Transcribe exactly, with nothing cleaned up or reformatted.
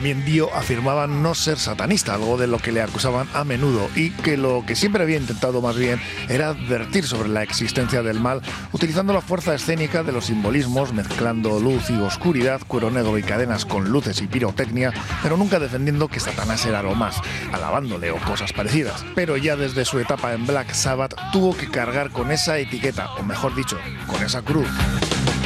También Dio afirmaba no ser satanista, algo de lo que le acusaban a menudo, y que lo que siempre había intentado más bien era advertir sobre la existencia del mal, utilizando la fuerza escénica de los simbolismos, mezclando luz y oscuridad, cuero negro y cadenas con luces y pirotecnia, pero nunca defendiendo que Satanás era lo más, alabándole o cosas parecidas. Pero ya desde su etapa en Black Sabbath tuvo que cargar con esa etiqueta, o mejor dicho, con esa cruz.